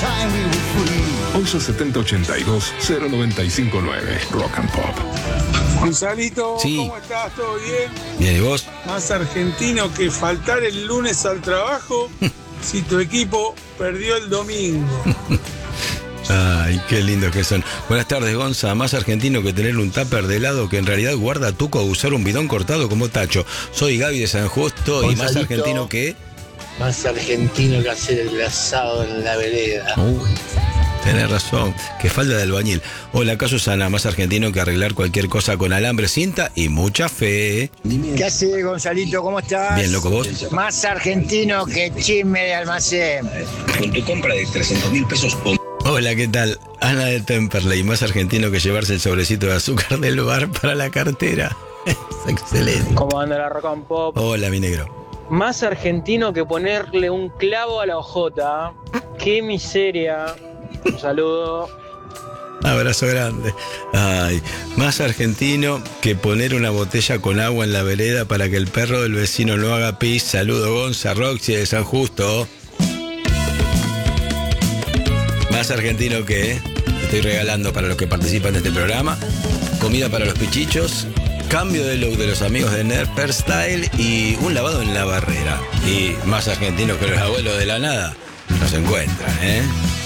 117082-0959. Rock and Pop. Gonzalito, Sí. ¿cómo estás? ¿Todo bien? Bien, ¿y vos? Más argentino que faltar el lunes al trabajo si tu equipo perdió el domingo. Ay, qué lindos que son. Buenas tardes, Gonza. Más argentino que tener un tupper de helado que en realidad guarda tuco a usar un bidón cortado como tacho. Soy Gaby de San Justo y más Gonzalito. argentino que... Más argentino que hacer el asado en la vereda. Tenés razón, que falda de albañil. Hola, acá Susana, más argentino que arreglar cualquier cosa con alambre, cinta y mucha fe. ¿Qué haces, Gonzalito? ¿Cómo estás? Bien, loco, vos. Más argentino que chisme de almacén. Con tu compra de 300.000 pesos o Hola, ¿qué tal? Ana de Temperley, más argentino que llevarse el sobrecito de azúcar del bar para la cartera. Es excelente. ¿Cómo anda la Rock and Pop? Hola, mi negro. Más argentino que ponerle un clavo a la ojota. ¡Qué miseria! Un saludo. Abrazo grande. Ay, más argentino que poner una botella con agua en la vereda para que el perro del vecino no haga pis. Saludo, Gonza, Roxy de San Justo. Más argentino que estoy regalando para los que participan de este programa. Comida para los pichichos. Cambio de look de los amigos de Nerper Style y un lavado en la barrera. Y más argentino que los abuelos de la nada no se encuentran, ¿eh?